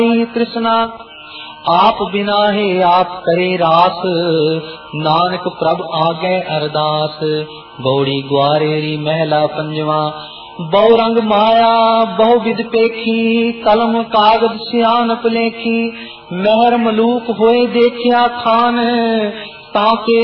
कृष्णा आप बिना है आप करे रास, नानक प्रभ आगे अरदास। गौड़ी ग्वारेरी महला पंजवा, बहु रंग माया बहु विध पेखी, कलम कागज सियानप लेखी। महर मलूक होए देखिया खान, ताके